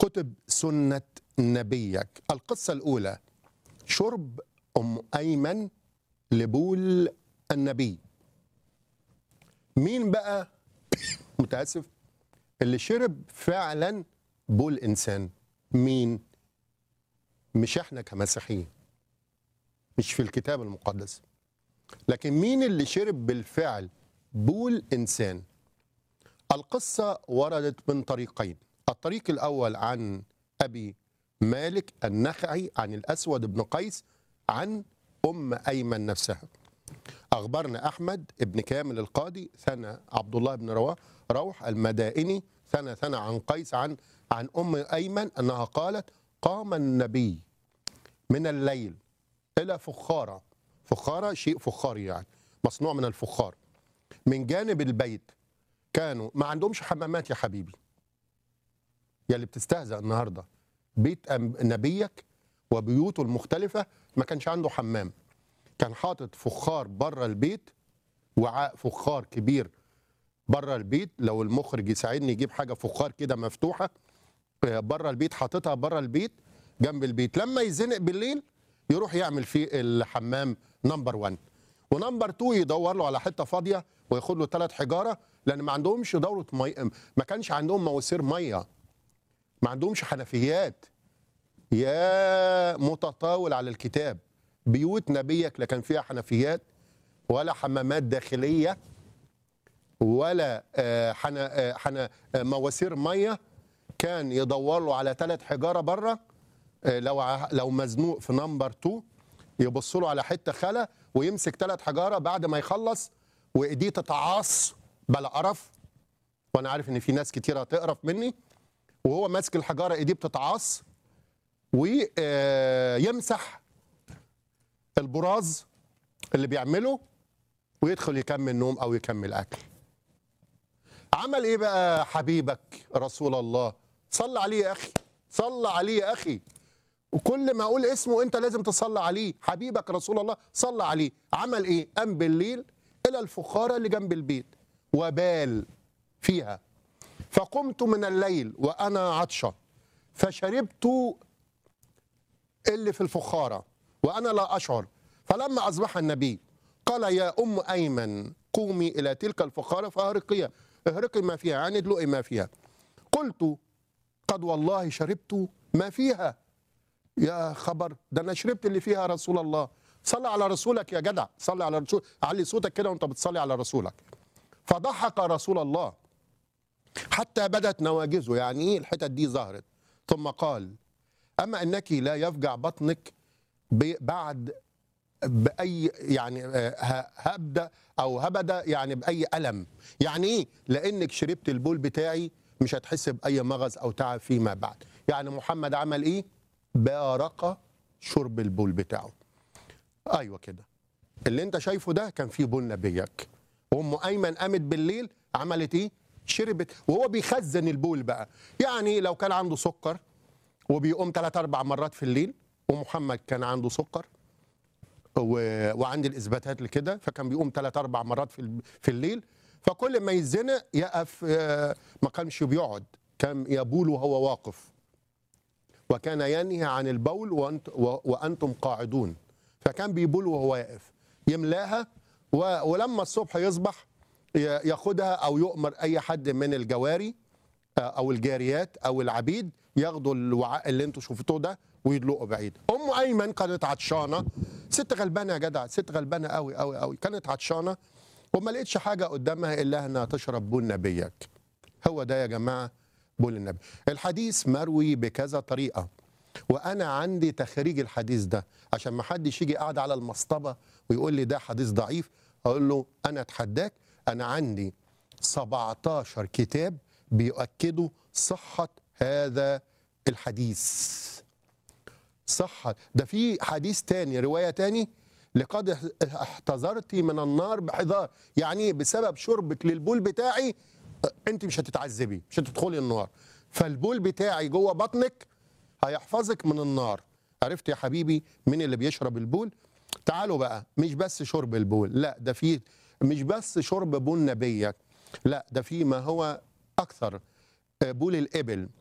كتب سنة نبيك. القصة الأولى شرب أم أيمن لبول النبي. مين بقى متأسف اللي شرب فعلا بول إنسان؟ مين؟ مش احنا كمسيحيين، مش في الكتاب المقدس، لكن مين اللي شرب بالفعل بول إنسان؟ القصة وردت من طريقين. الطريق الأول عن أبي مالك النخعي عن الأسود بن قيس عن أم أيمن نفسها. أخبرنا أحمد بن كامل القاضي ثنى عبد الله بن روح المدائني ثنى عن قيس عن أم أيمن أنها قالت: قام النبي من الليل إلى فخارة. فخارة شيء فخاري يعني مصنوع من الفخار من جانب البيت. كانوا ما عندهمش حمامات يا حبيبي، يا اللي بتستهزأ النهارده. بيت نبيك وبيوته المختلفة ما كانش عنده حمام، كان حاطط فخار بره البيت، وعاء فخار كبير بره البيت. لو المخرج يساعدني يجيب حاجة فخار كده مفتوحة بره البيت، حاططها بره البيت جنب البيت. لما يزنق بالليل يروح يعمل فيه الحمام نمبر 1 ونمبر 2، يدور له على حته فاضيه وياخد له 3 حجاره، لان ما عندهمش دوره ميه، ما كانش عندهم مواسير ميه، ما عندهمش حنفيات. يا متطاول على الكتاب، بيوت نبيك لا كان فيها حنفيات ولا حمامات داخليه ولا مواسير ميه. كان يدور له على 3 حجاره بره، لو مزنوق في نمبر 2 يبص له على حته خلا ويمسك 3 حجاره بعد ما يخلص وايديه تتعاص بلا قرف. وانا عارف ان في ناس كتيره هتقرف مني، وهو ماسك الحجاره ايديه بتتعاص ويمسح البراز اللي بيعمله ويدخل يكمل نوم او يكمل اكل. عمل ايه بقى حبيبك رسول الله؟ صلى عليه يا اخي، صلى عليه يا اخي، وكل ما اقول اسمه انت لازم تصلي عليه. حبيبك رسول الله صلى عليه. عمل ايه؟ قام بالليل الى الفخاره اللي جنب البيت وبال فيها. فقمت من الليل وانا عطشه فشربت اللي في الفخاره وانا لا اشعر. فلما اصبح النبي قال: يا ام ايمن قومي الى تلك الفخاره فاهرقيها، اهرقي ما فيها، يعني ادلقي ما فيها. قلت: قد والله شربت ما فيها. يا خبر، ده انا شربت اللي فيها رسول الله. صلي على رسولك يا جدع، صلي على رسول، علي صوتك كده وانت بتصلي على رسولك. فضحك رسول الله حتى بدت نواجذه، يعني ايه الحتت دي ظهرت. ثم قال: اما انك لا يفجع بطنك بعد باي، يعني هبدا او هبدا، يعني باي الم. يعني ايه؟ لانك شربت البول بتاعي مش هتحس باي مغص او تعب فيما بعد. يعني محمد عمل ايه؟ بارق شرب البول بتاعه. ايوه كده، اللي انت شايفه ده كان فيه بول نبيك. وام ايمن قامت بالليل عملت ايه؟ شربت. وهو بيخزن البول بقى، يعني لو كان عنده سكر وبيقوم 3-4 مرات في الليل، ومحمد كان عنده سكر وعندي الاثباتات لكده، فكان بيقوم 3-4 مرات في الليل. فكل ما يتزنق يقف، ما كانش بيقعد، كان يبول وهو واقف. وكان ينهي عن البول وأنتم قاعدون، فكان بيبول وهو واقف يملاها. ولما الصبح يصبح ياخدها أو يؤمر أي حد من الجواري أو الجاريات أو العبيد ياخدوا الوعاء اللي انتوا شفتوه ده ويدلقوا بعيد. أم أيمن كانت عطشانة، ست غلبانة يا جدع، ست غلبانة قوي قوي قوي، كانت عطشانة وما لقيتش حاجة قدامها إلا أنها تشرب بول نبيك. هو ده يا جماعة بول النبي. الحديث مروي بكذا طريقة، وأنا عندي تخريج الحديث ده عشان ما حدش يجي قاعد على المصطبة ويقول لي ده حديث ضعيف. أقول له أنا أتحداك، أنا عندي 17 كتاب بيؤكدوا صحة هذا الحديث. صحة ده. في حديث تاني، رواية تاني: لقد احتذرت من النار بحذار، يعني بسبب شربك للبول بتاعي انت مش هتتعذبي، مش هتدخلي النار، فالبول بتاعي جوه بطنك هيحفظك من النار. عرفت يا حبيبي مين اللي بيشرب البول؟ تعالوا بقى، مش بس شرب البول، لا ده في مش بس شرب بول نبيك، لا ده في ما هو اكثر. بول الابل